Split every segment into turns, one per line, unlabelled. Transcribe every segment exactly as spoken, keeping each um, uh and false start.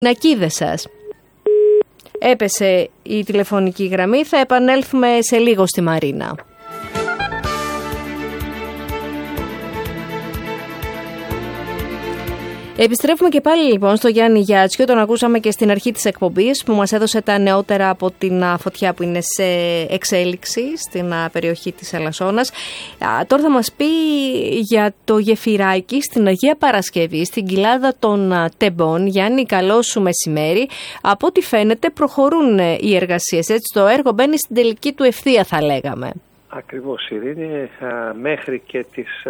πινακίδες σας. Έπεσε η τηλεφωνική γραμμή, θα επανέλθουμε σε λίγο στη Μαρίνα. Επιστρέφουμε και πάλι λοιπόν στο Γιάννη Γιάτσιο, τον ακούσαμε και στην αρχή της εκπομπής που μας έδωσε τα νεότερα από την φωτιά που είναι σε εξέλιξη στην περιοχή της Ελασσόνας. Τώρα θα μας πει για το γεφυράκι στην Αγία Παρασκευή, στην κοιλάδα των Τεμπών. Γιάννη, καλό σου μεσημέρι. Από ό,τι φαίνεται προχωρούν οι εργασίες, έτσι, το έργο μπαίνει στην τελική του ευθεία, θα λέγαμε.
Ακριβώς, Ειρήνη. Μέχρι και τις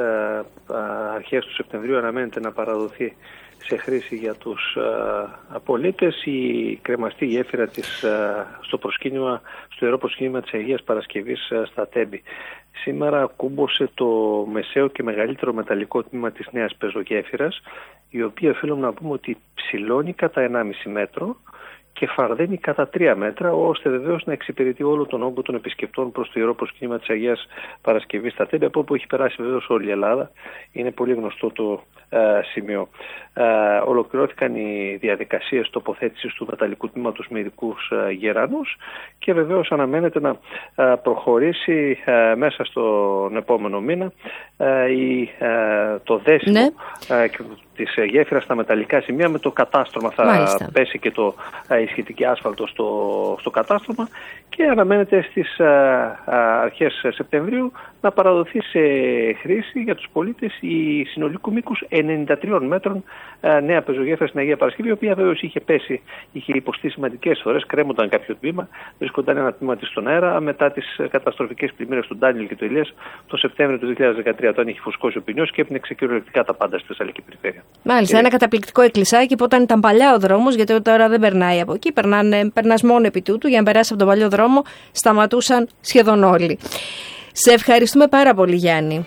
αρχές του Σεπτεμβρίου αναμένεται να παραδοθεί σε χρήση για τους πολίτες η κρεμαστή γέφυρα της, στο προσκύνημα, στο ιερό προσκύνημα της Αγίας Παρασκευής στα Τέμπη. Σήμερα κούμπωσε το μεσαίο και μεγαλύτερο μεταλλικό τμήμα της νέας πεζογέφυρας, η οποία οφείλουμε να πούμε ότι ψηλώνει κατά ενάμιση μέτρο και φαρδένει κατά τρία μέτρα, ώστε βεβαίως να εξυπηρετεί όλο τον όγκο των επισκεπτών προς το ιερό προσκύνημα της Αγίας Παρασκευής στα Τέμπη, από όπου έχει περάσει βεβαίως όλη η Ελλάδα. Είναι πολύ γνωστό το ε, σημείο. Ε, ολοκληρώθηκαν οι διαδικασίες τοποθέτησης του μεταλλικού τμήματος με ειδικούς ε, γερανούς και βεβαίως αναμένεται να ε, προχωρήσει ε, μέσα στον επόμενο μήνα ε, η, ε, το δέσιμο ναι. ε, της γέφυρας στα μεταλλικά σημεία με το κατάστρωμα. Θα Μάλιστα. πέσει και το η σχετική άσφαλτο στο, στο κατάστρωμα και αναμένεται στις α, α, αρχές Σεπτεμβρίου να παραδοθεί σε χρήση για τους πολίτες η συνολικού μήκους ενενήντα τριών μέτρων α, νέα πεζογέφυρα στην Αγία Παρασκευή, η οποία βέβαιως είχε πέσει, είχε υποστεί σημαντικές φορές, κρέμονταν κάποιο τμήμα, βρίσκονταν ένα τμήμα της στον αέρα μετά τις καταστροφικές πλημμύρες του Ντάνιελ και του Ηλίας το Σεπτέμβριο του δύο χιλιάδες δεκατρία, όταν είχε φουσκώσει ο ποινιός και έπινεξε κυριολεκτικά τα πάντα στη Θεσσαλική περιφέρεια.
Μάλιστα, και... ένα καταπληκτικό εκκλησάκι που όταν ήταν παλιά ο δρόμος, γιατί τώρα δεν περνάει από εκεί, περνάς μόνο επί τούτου, για να περάσει από τον παλιό δρόμο, σταματούσαν σχεδόν όλοι. Σε ευχαριστούμε πάρα πολύ, Γιάννη.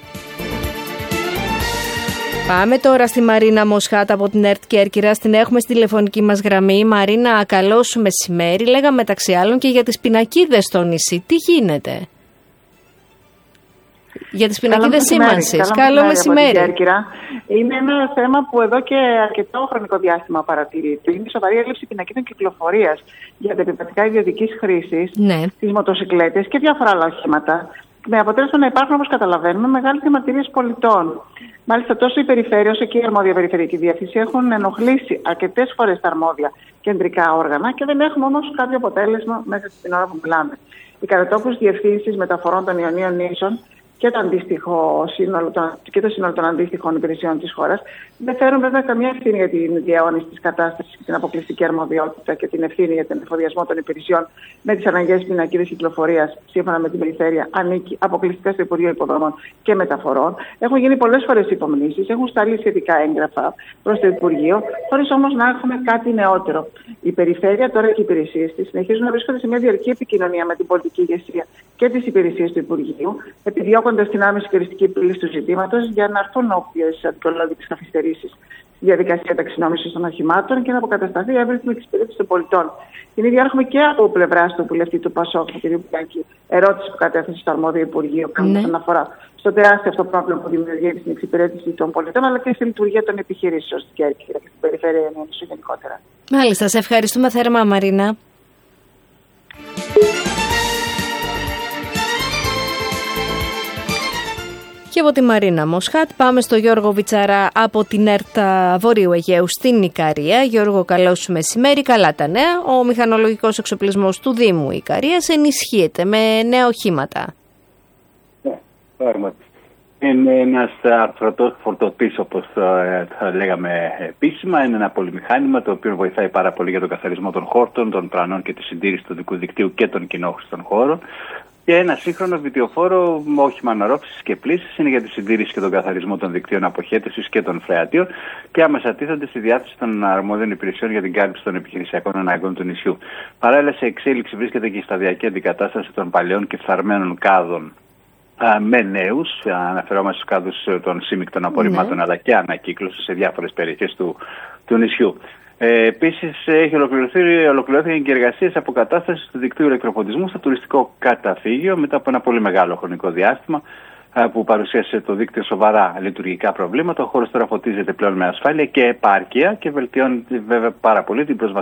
Πάμε τώρα στη Μαρίνα Μοσχάτ από την ΕΡΤ Κέρκυρας. Την έχουμε στη τηλεφωνική μας γραμμή. Μαρίνα, καλό σου μεσημέρι. Λέγαμε μεταξύ άλλων και για τις πινακίδες στο νησί. Τι γίνεται? Για τις πινακίδες σήμανσης. Καλό μεσημέρι.
Είναι ένα θέμα που εδώ και αρκετό χρονικό διάστημα παρατηρείται. Είναι η σοβαρή έλλειψη πινακίδων κυκλοφορίας για τα επιβατικά ιδιωτικής χρήσης, ναι. τις μοτοσυκλέτες και διάφορα άλλα οχήματα. Με αποτέλεσμα να υπάρχουν, όπως καταλαβαίνουμε, μεγάλες διαμαρτυρίες πολιτών. Μάλιστα, τόσο η Περιφέρεια όσο και η αρμόδια Περιφερειακή Διεύθυνση έχουν ενοχλήσει αρκετές φορές τα αρμόδια κεντρικά όργανα και δεν έχουμε όμως κάποιο αποτέλεσμα μέσα στην ώρα που μιλάμε. Οι κατατόπους διευθύνσεις μεταφορών των Ιωνίων Νήσων και το, αντίστοιχο σύνολο, και το σύνολο των αντίστοιχων υπηρεσιών της χώρας δεν φέρουν βέβαια καμία ευθύνη για την διαώνιση της κατάστασης και την αποκλειστική αρμοδιότητα και την ευθύνη για τον εφοδιασμό των υπηρεσιών με τις αναγκαίες πινακίδες κυκλοφορίας, σύμφωνα με την Περιφέρεια, ανήκει αποκλειστικά στο Υπουργείο Υποδομών και Μεταφορών. Έχουν γίνει πολλές φορές υπομνήσεις, έχουν σταλεί σχετικά έγγραφα προς το Υπουργείο, χωρίς όμως να έχουμε κάτι νεότερο. Η Περιφέρεια τώρα και οι υπηρεσίες της συνεχίζουν να βρίσκονται σε μια διαρκή επικοινωνία με την πολιτική ηγεσία και τις υπηρεσίες του Υπουργείου, επιδιώκοντας την άμεση και οριστική επίλυση του ζητήματος για να έρθουν όποιες αδικαιολόγητες καθυστερήσεις στη διαδικασία ταξινόμησης των οχημάτων και να αποκατασταθεί η εύρυθμη εξυπηρέτηση των πολιτών. Την ίδια έχουμε και από πλευρά του βουλευτή του ΠΑΣΟΚ, του κ. Μπουλάκη, ερώτηση που κατέθεσε στο αρμόδιο Υπουργείο, κάνοντας ναι. αναφορά στο τεράστιο αυτό πρόβλημα που δημιουργεί στην εξυπηρέτηση των πολιτών, αλλά και στη λειτουργία των επιχειρήσεων στην Κέρκυρα και στην περιφέρεια Ιωνίου γενικότερα.
Μάλιστα, σε ευχαριστούμε θέρμα, Μαρίνα. Και από τη Μαρίνα Μοσχάτ πάμε στο Γιώργο Βιτσαρά από την ΕΡΤ Βορείου Αιγαίου στην Ικαρία. Γιώργο, καλό σου μεσημέρι. Καλά τα νέα. Ο μηχανολογικός εξοπλισμός του Δήμου Ικαρίας ενισχύεται με νέα οχήματα.
Ναι, πράγματι. Είναι ένας αρθρωτός φορτωτής, όπως θα λέγαμε επίσημα. Είναι ένα πολυμηχάνημα το οποίο βοηθάει πάρα πολύ για τον καθαρισμό των χόρτων, των πλανών και τη συντήρηση του δικού δικτύου και των κοινόχρηστων χώρων. Και ένα σύγχρονο βιτιοφόρο όχημα αναρρόφησης και πλύσης είναι για τη συντήρηση και τον καθαρισμό των δικτύων αποχέτευσης και των φρεατίων και άμεσα τίθενται στη διάθεση των αρμόδιων υπηρεσιών για την κάλυψη των επιχειρησιακών αναγκών του νησιού. Παράλληλα, σε εξέλιξη βρίσκεται και η σταδιακή αντικατάσταση των παλαιών και φθαρμένων κάδων α, με νέους. Αναφερόμαστε στους κάδους των σύμμικτων απορριμμάτων, ναι. αλλά και ανακύκλωση σε διάφορες περιοχές του, του νησιού. Ε, Επίσης, έχει ολοκληρωθεί, ολοκληρώθηκαν και εργασίες αποκατάστασης του δικτύου ηλεκτροφωτισμού στο τουριστικό καταφύγιο μετά από ένα πολύ μεγάλο χρονικό διάστημα που παρουσίασε το δίκτυο σοβαρά λειτουργικά προβλήματα. Ο χώρος τώρα φωτίζεται πλέον με ασφάλεια και επάρκεια και βελτιώνει βέβαια πάρα πολύ την προσβασιμότητα